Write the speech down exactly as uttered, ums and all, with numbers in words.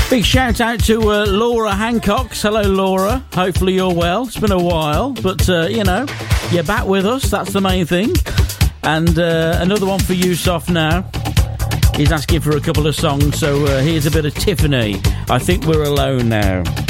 Big shout out to uh, Laura Hancocks. Hello, Laura. Hopefully you're well. It's been a while, but, uh, you know, you're back with us. That's the main thing. And uh, another one for Yusuf now. He's asking for a couple of songs, so uh, here's a bit of Tiffany. I Think We're Alone Now.